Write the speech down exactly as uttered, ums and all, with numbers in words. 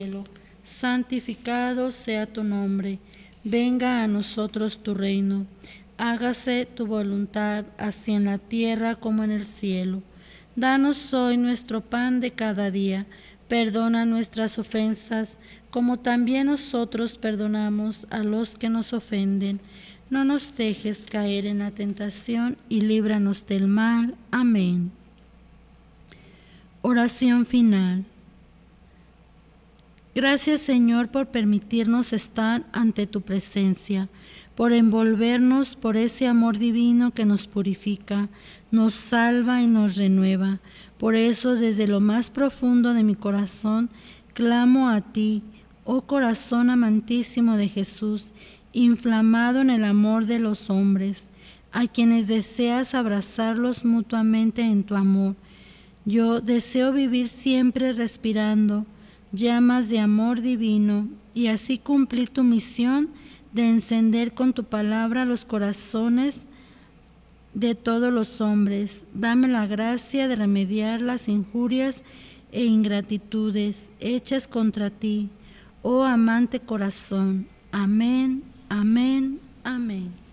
cielo, santificado sea tu nombre, venga a nosotros tu reino, hágase tu voluntad, así en la tierra como en el cielo. Danos hoy nuestro pan de cada día, perdona nuestras ofensas, como también nosotros perdonamos a los que nos ofenden. No nos dejes caer en la tentación y líbranos del mal. Amén. Oración final. Gracias, Señor, por permitirnos estar ante tu presencia, por envolvernos por ese amor divino que nos purifica, nos salva y nos renueva. Por eso, desde lo más profundo de mi corazón, clamo a ti, oh corazón amantísimo de Jesús, inflamado en el amor de los hombres, a quienes deseas abrazarlos mutuamente en tu amor. Yo deseo vivir siempre respirando llamas de amor divino y así cumplir tu misión de encender con tu palabra los corazones de todos los hombres. Dame la gracia de remediar las injurias e ingratitudes hechas contra ti, oh amante corazón. Amén, amén, amén.